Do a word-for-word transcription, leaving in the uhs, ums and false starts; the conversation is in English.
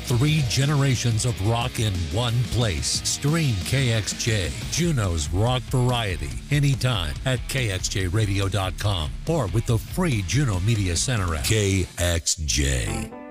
Three generations of rock in one place. Stream K X J, Juneau's rock variety, anytime at K X J radio dot com or with the free Juneau Media Center app. K X J.